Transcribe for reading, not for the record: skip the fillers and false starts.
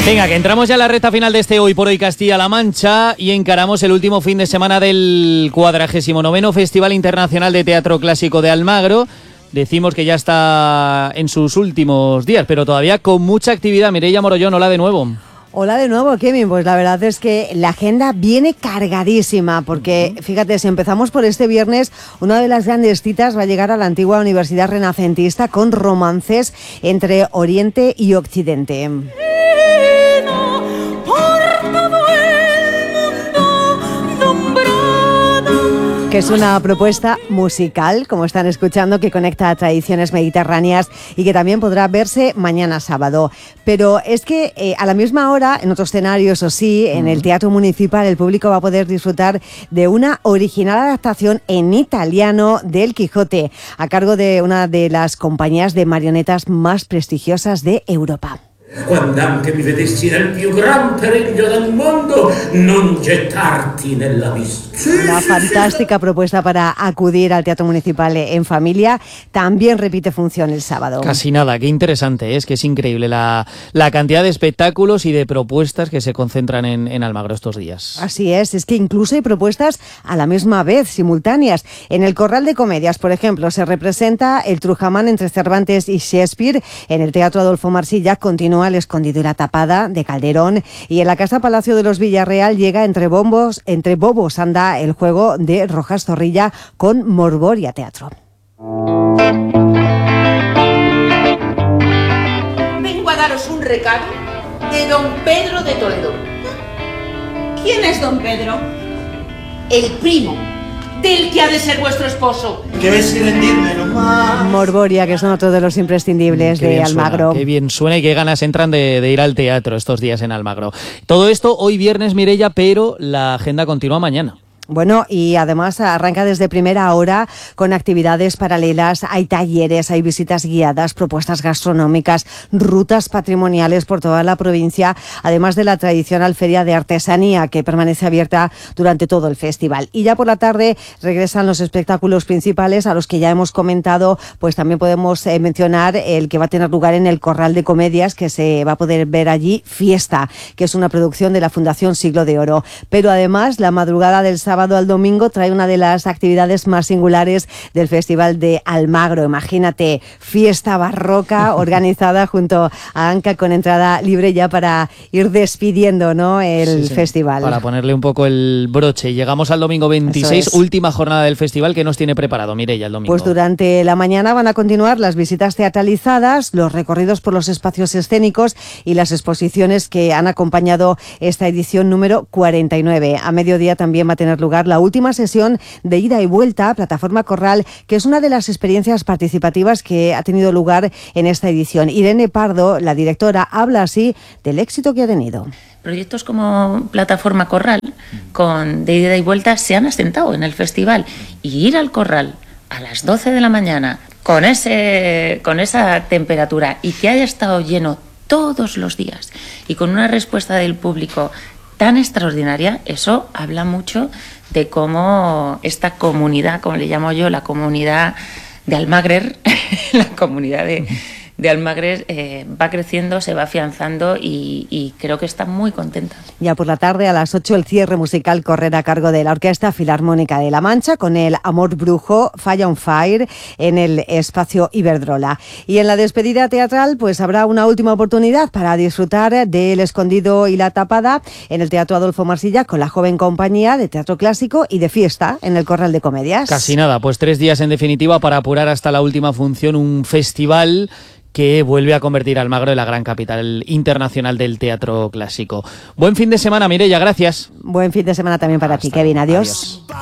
Venga, que entramos ya en la recta final de este Hoy por Hoy Castilla-La Mancha y encaramos el último fin de semana del 49º Festival Internacional de Teatro Clásico de Almagro. Decimos que ya está en sus últimos días, pero todavía con mucha actividad. Mireia Morollón, hola de nuevo. Hola de nuevo, Kevin. Pues la verdad es que la agenda viene cargadísima porque, fíjate, si empezamos por este viernes, una de las grandes citas va a llegar a la antigua Universidad Renacentista con romances entre Oriente y Occidente. Que es una propuesta musical, como están escuchando, que conecta a tradiciones mediterráneas y que también podrá verse mañana sábado. Pero es que a la misma hora, en otro escenario, eso sí, en el Teatro Municipal, el público va a poder disfrutar de una original adaptación en italiano del Quijote, a cargo de una de las compañías de marionetas más prestigiosas de Europa. Quando anche mi vedessi nel più gran periglio del mondo, non gettarti nell'abisso. Una fantástica propuesta para acudir al Teatro Municipal en familia. También repite función el sábado. Casi nada, qué interesante, es que es increíble la cantidad de espectáculos y de propuestas que se concentran en Almagro estos días. Así es que incluso hay propuestas a la misma vez, simultáneas. En el Corral de Comedias, por ejemplo, se representa el Trujamán entre Cervantes y Shakespeare. En el Teatro Adolfo Marsilla continúa El Escondido y la Tapada de Calderón, y en la Casa Palacio de los Villarreal llega entre bobos anda el juego de Rojas Zorrilla con Morboria Teatro. Vengo a daros un recado de don Pedro de Toledo. ¿Quién es don Pedro? El primo del que ha de ser vuestro esposo. Que es rendírmelo más. Morboria, que son otro de los imprescindibles de Almagro. Qué bien suena y qué ganas entran de ir al teatro estos días en Almagro. Todo esto hoy viernes, Mireia, pero la agenda continúa mañana. Bueno, y además arranca desde primera hora con actividades paralelas. Hay talleres, hay visitas guiadas, propuestas gastronómicas, rutas patrimoniales por toda la provincia, además de la tradicional feria de artesanía que permanece abierta durante todo el festival. Y ya por la tarde regresan los espectáculos principales a los que ya hemos comentado. Pues también podemos mencionar el que va a tener lugar en el Corral de Comedias, que se va a poder ver allí, Fiesta, que es una producción de la Fundación Siglo de Oro. Pero además, la madrugada del sábado al domingo trae una de las actividades más singulares del Festival de Almagro. Imagínate, fiesta barroca organizada junto a Anca con entrada libre ya para ir despidiendo, ¿no?, el festival. Para ponerle un poco el broche. Llegamos al domingo 26, última jornada del festival. ¿Qué nos tiene preparado, Mireia, el domingo? Pues durante la mañana van a continuar las visitas teatralizadas, los recorridos por los espacios escénicos y las exposiciones que han acompañado esta edición número 49. A mediodía también va a tener lugar la última sesión de ida y vuelta a Plataforma Corral, que es una de las experiencias participativas que ha tenido lugar en esta edición. Irene Pardo, la directora, habla así del éxito que ha tenido. Proyectos como Plataforma Corral, de ida y vuelta, se han asentado en el festival. Y ir al Corral a las 12 de la mañana con esa temperatura y que haya estado lleno todos los días y con una respuesta del público tan extraordinaria, eso habla mucho de cómo esta comunidad, como le llamo yo, la comunidad de Almagrer, la comunidad de Almagres va creciendo, se va afianzando y creo que está muy contenta. Ya por la tarde a las 8 el cierre musical correrá a cargo de la Orquesta Filarmónica de La Mancha con el Amor Brujo, Fire on Fire en el Espacio Iberdrola. Y en la despedida teatral pues habrá una última oportunidad para disfrutar del Escondido y la Tapada en el Teatro Adolfo Marsilla con la joven compañía de teatro clásico y de fiesta en el Corral de Comedias. Casi nada, pues 3 días en definitiva para apurar hasta la última función, un festival que vuelve a convertir a Almagro en la gran capital internacional del teatro clásico. Buen fin de semana, Mireia, gracias. Buen fin de semana también para ti, Kevin. Adiós.